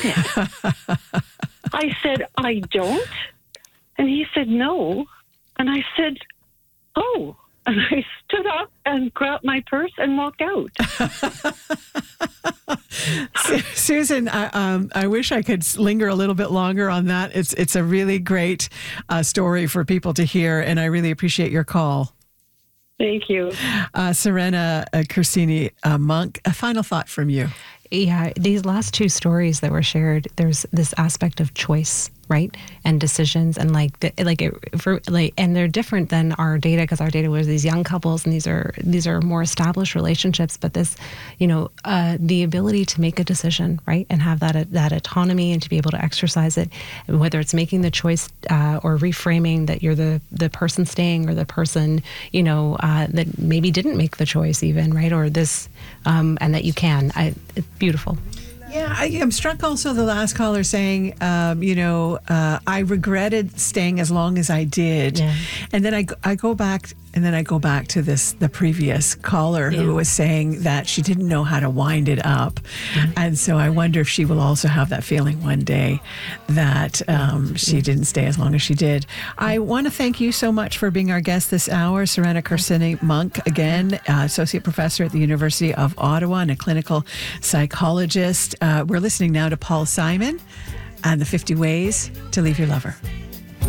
I said, I don't. And he said, no. And I said, oh. And I stood up and grabbed my purse and walked out. Susan, I wish I could linger a little bit longer on that. It's a really great story for people to hear, and I really appreciate your call. Thank you. Serena Corsini Monk, a final thought from you. Yeah, these last two stories that were shared, there's this aspect of choice, right, and decisions, and and they're different than our data, because our data was these young couples, and these are more established relationships. But this, the ability to make a decision, right, and have that autonomy, and to be able to exercise it, whether it's making the choice or reframing that you're the person staying, or the person that maybe didn't make the choice, even, right, or this, and that you can. It's beautiful. Yeah, I am struck also the last caller saying, I regretted staying as long as I did. Yeah. And then I go back to the previous caller who was saying that she didn't know how to wind it up. Mm-hmm. And so I wonder if she will also have that feeling one day that she didn't stay as long as she did. I want to thank you so much for being our guest this hour, Serena Corsini Monk, again, Associate Professor at the University of Ottawa and a clinical psychologist. We're listening now to Paul Simon and the 50 Ways to Leave Your Lover.